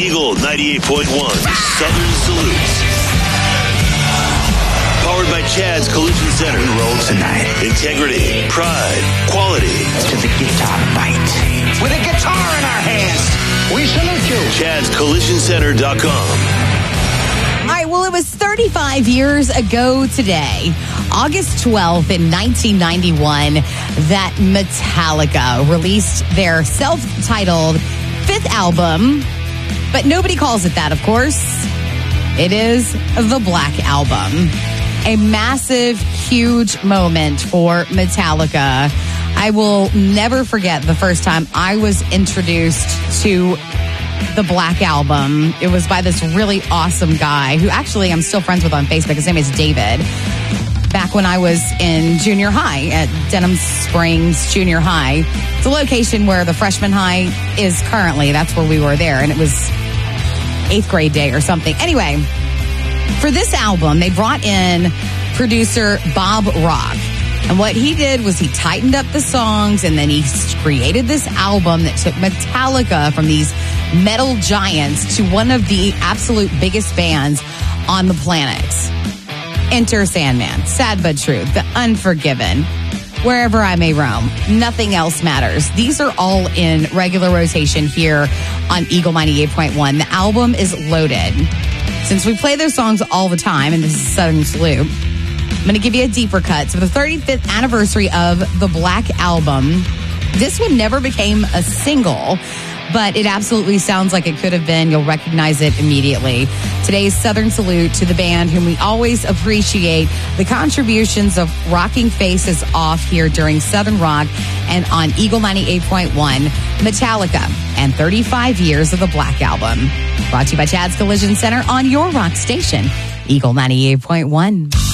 Eagle 98.1 Southern Salute. Powered by Chad's Collision Center. We roll tonight. Integrity, pride, quality. To the guitar bite. With a guitar in our hands, we salute you. Chad'sCollisionCenter.com. All right, well, it was 35 years ago today, August 12th in 1991, that Metallica released their self-titled fifth album, but nobody calls it that, of course. It is the Black Album. A massive, huge moment for Metallica. I will never forget the first time I was introduced to the Black Album. It was by this really awesome guy who actually I'm still friends with on Facebook. His name is David. Back when I was in junior high at Denham Springs Junior High. It's a location where the freshman high is currently. That's where we were there. And it was 8th grade day or something. Anyway, for this album, they brought in producer Bob Rock. And what he did was he tightened up the songs, and then he created this album that took Metallica from these metal giants to one of the absolute biggest bands on the planet. Enter Sandman, Sad But True, The Unforgiven, Wherever I May Roam, Nothing Else Matters. These are all in regular rotation here on Eagle 98.1. The album is loaded. Since we play those songs all the time, and this is Southern Salute, I'm going to give you a deeper cut. So the 35th anniversary of the Black Album, this one never became a single, but it absolutely sounds like it could have been. You'll recognize it immediately. Today's Southern Salute to the band, whom we always appreciate the contributions of rocking faces off here during Southern Rock and on Eagle 98.1, Metallica, and 35 years of the Black Album. Brought to you by Chad's Collision Center on your rock station, Eagle 98.1.